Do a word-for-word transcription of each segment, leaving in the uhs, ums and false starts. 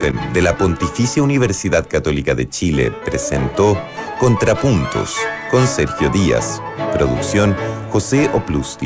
Beethoven de la Pontificia Universidad Católica de Chile presentó Contrapuntos con Sergio Díaz. Producción José Oplusti.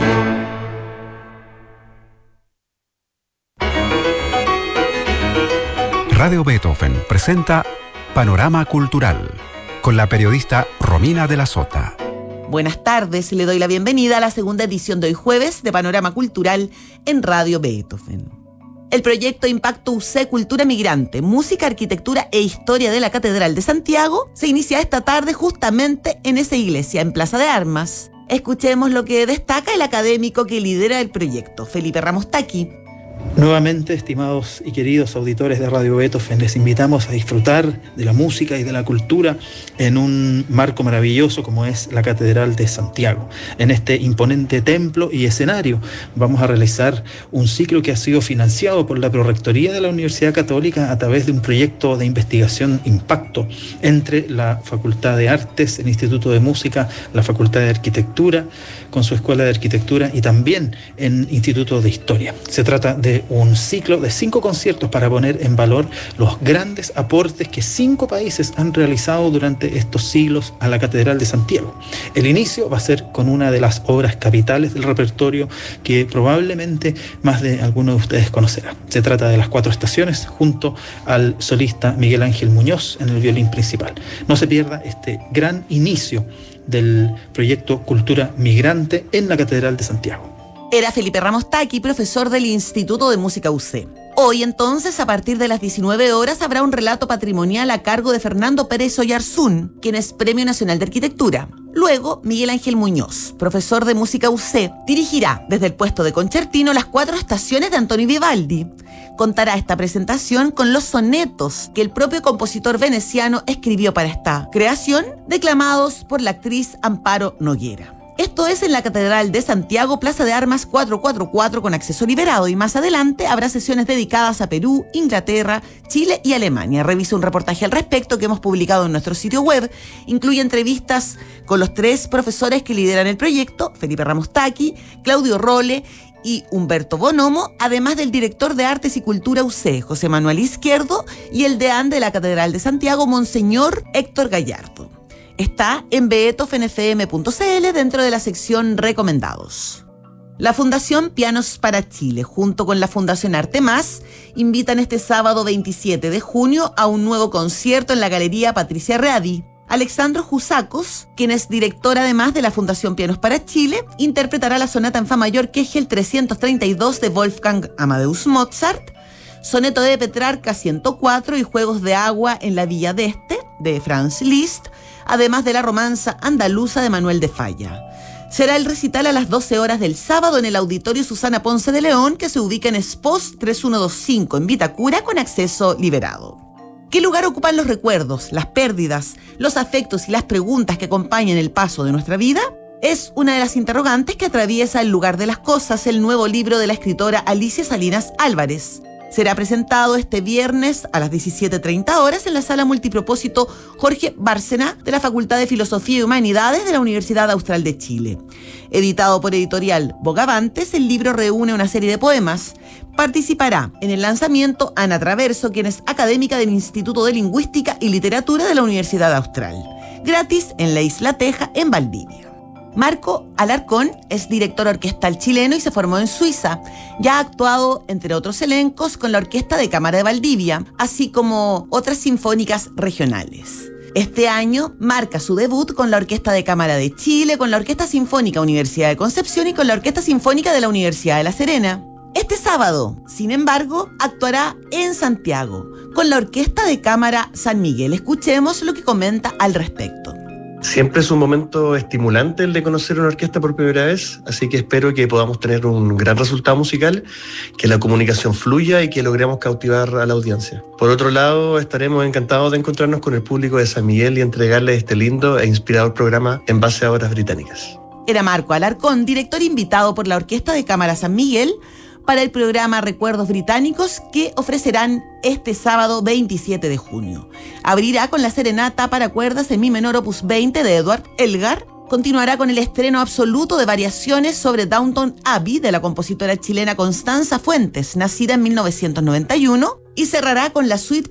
Radio Beethoven presenta Panorama Cultural con la periodista Romina de la Sota. Buenas tardes, le doy la bienvenida a la segunda edición de hoy jueves de Panorama Cultural en Radio Beethoven. El proyecto Impacto U C Cultura Migrante, Música, Arquitectura e Historia de la Catedral de Santiago se inicia esta tarde justamente en esa iglesia, en Plaza de Armas. Escuchemos lo que destaca el académico que lidera el proyecto, Felipe Ramos Taqui. Nuevamente, estimados y queridos auditores de Radio Beethoven, les invitamos a disfrutar de la música y de la cultura en un marco maravilloso como es la Catedral de Santiago. En este imponente templo y escenario vamos a realizar un ciclo que ha sido financiado por la Prorrectoría de la Universidad Católica a través de un proyecto de investigación impacto entre la Facultad de Artes, el Instituto de Música, la Facultad de Arquitectura, con su Escuela de Arquitectura y también en Instituto de Historia. Se trata de un ciclo de cinco conciertos para poner en valor los grandes aportes que cinco países han realizado durante estos siglos a la Catedral de Santiago. El inicio va a ser con una de las obras capitales del repertorio que probablemente más de alguno de ustedes conocerá. Se trata de Las Cuatro Estaciones junto al solista Miguel Ángel Muñoz en el violín principal. No se pierda este gran inicio del proyecto Cultura Migrante en la Catedral de Santiago. Era Felipe Ramos Taqui, profesor del Instituto de Música U C. Hoy entonces, a partir de las diecinueve horas, habrá un relato patrimonial a cargo de Fernando Pérez Oyarzún, quien es Premio Nacional de Arquitectura. Luego, Miguel Ángel Muñoz, profesor de Música U C, dirigirá desde el puesto de concertino Las Cuatro Estaciones de Antonio Vivaldi. Contará esta presentación con los sonetos que el propio compositor veneciano escribió para esta creación, declamados por la actriz Amparo Noguera. Esto es en la Catedral de Santiago, Plaza de Armas cuatrocientos cuarenta y cuatro con acceso liberado, y más adelante habrá sesiones dedicadas a Perú, Inglaterra, Chile y Alemania. Revisa un reportaje al respecto que hemos publicado en nuestro sitio web. Incluye entrevistas con los tres profesores que lideran el proyecto, Felipe Ramos Taqui, Claudio Rolle y Humberto Bonomo, además del director de Artes y Cultura U C, José Manuel Izquierdo, y el deán de la Catedral de Santiago, Monseñor Héctor Gallardo. Está en beethoven f m punto c l dentro de la sección Recomendados. La Fundación Pianos para Chile, junto con la Fundación Arte Más, invitan este sábado veintisiete de junio a un nuevo concierto en la Galería Patricia Ready. Alexandro Jusacos, quien es director además de la Fundación Pianos para Chile, interpretará la sonata en fa mayor Kegel trescientos treinta y dos de Wolfgang Amadeus Mozart, soneto de Petrarca ciento cuatro y Juegos de Agua en la Villa d'Este de Franz Liszt, además de la romanza andaluza de Manuel de Falla. Será el recital a las doce horas del sábado en el Auditorio Susana Ponce de León, que se ubica en Espos tres mil ciento veinticinco en Vitacura, con acceso liberado. ¿Qué lugar ocupan los recuerdos, las pérdidas, los afectos y las preguntas que acompañan el paso de nuestra vida? Es una de las interrogantes que atraviesa El lugar de las cosas, el nuevo libro de la escritora Alicia Salinas Álvarez. Será presentado este viernes a las diecisiete treinta horas en la sala multipropósito Jorge Bárcena de la Facultad de Filosofía y Humanidades de la Universidad Austral de Chile. Editado por Editorial Bogavantes, el libro reúne una serie de poemas. Participará en el lanzamiento Ana Traverso, quien es académica del Instituto de Lingüística y Literatura de la Universidad Austral. Gratis en la Isla Teja, en Valdivia. Marco Alarcón es director orquestal chileno y se formó en Suiza. Ya ha actuado, entre otros elencos, con la Orquesta de Cámara de Valdivia, así como otras sinfónicas regionales. Este año marca su debut con la Orquesta de Cámara de Chile, con la Orquesta Sinfónica Universidad de Concepción y con la Orquesta Sinfónica de la Universidad de La Serena. Este sábado, sin embargo, actuará en Santiago, con la Orquesta de Cámara San Miguel. Escuchemos lo que comenta al respecto. Siempre es un momento estimulante el de conocer una orquesta por primera vez, así que espero que podamos tener un gran resultado musical, que la comunicación fluya y que logremos cautivar a la audiencia. Por otro lado, estaremos encantados de encontrarnos con el público de San Miguel y entregarles este lindo e inspirador programa en base a obras británicas. Era Marco Alarcón, director invitado por la Orquesta de Cámara San Miguel, para el programa Recuerdos Británicos que ofrecerán este sábado veintisiete de junio. Abrirá con la serenata para cuerdas en mi menor opus veinte de Edward Elgar. Continuará con el estreno absoluto de variaciones sobre Downton Abbey de la compositora chilena Constanza Fuentes, nacida en mil novecientos noventa y uno, y cerrará con la suite